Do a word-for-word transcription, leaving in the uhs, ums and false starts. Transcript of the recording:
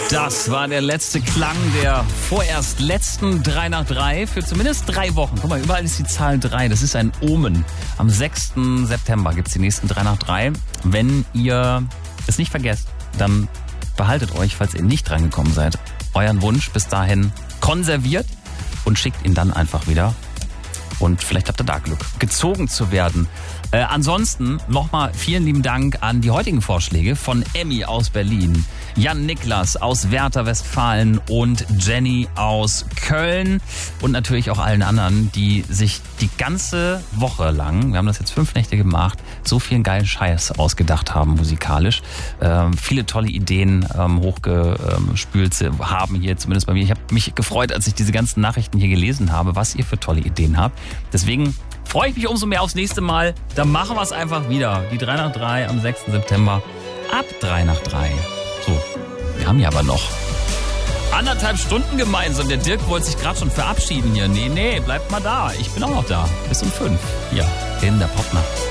Das war der letzte Klang der vorerst letzten drei nach drei für zumindest drei Wochen. Guck mal, überall ist die Zahl drei. Das ist ein Omen. Am sechsten September gibt es die nächsten drei nach drei. Wenn ihr es nicht vergesst, dann behaltet euch, falls ihr nicht reingekommen seid, euren Wunsch bis dahin konserviert und schickt ihn dann einfach wieder. Und vielleicht habt ihr da Glück, gezogen zu werden. Äh, ansonsten nochmal vielen lieben Dank an die heutigen Vorschläge von Emmy aus Berlin, Jan Niklas aus Werther Westfalen und Jenny aus Köln und natürlich auch allen anderen, die sich die ganze Woche lang, wir haben das jetzt fünf Nächte gemacht, so viel geilen Scheiß ausgedacht haben musikalisch. Ähm, viele tolle Ideen ähm, hochgespült haben hier, zumindest bei mir. Ich habe mich gefreut, als ich diese ganzen Nachrichten hier gelesen habe, was ihr für tolle Ideen habt. Deswegen freue ich mich umso mehr aufs nächste Mal. Dann machen wir es einfach wieder. Die drei nach drei am sechsten September ab drei nach drei. So, wir haben ja aber noch anderthalb Stunden gemeinsam. Der Dirk wollte sich gerade schon verabschieden hier. Nee, nee, bleibt mal da. Ich bin auch noch da. Bis um fünf. Ja, in der Popnacht.